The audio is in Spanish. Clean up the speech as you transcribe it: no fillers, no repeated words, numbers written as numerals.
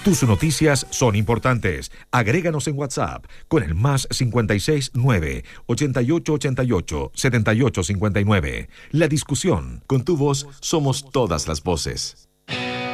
Tus noticias son importantes. Agréganos en WhatsApp con el +56 9 8888 7859. La discusión. Con tu voz somos todas las voces.